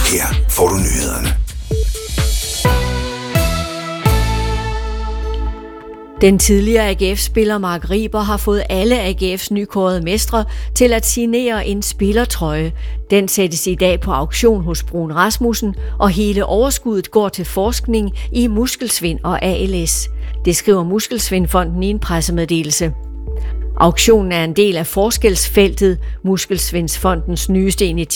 Her får du nyhederne. Den tidligere AGF-spiller Mark Riber har fået alle AGF's nykårede mestre til at signere en spillertrøje. Den sættes i dag på auktion hos Bruun Rasmussen, og hele overskuddet går til forskning i muskelsvind og ALS. Det skriver Muskelsvindfonden i en pressemeddelelse. Auktionen er en del af forskelsfeltet, Muskelsvindfondens nyeste initiativ.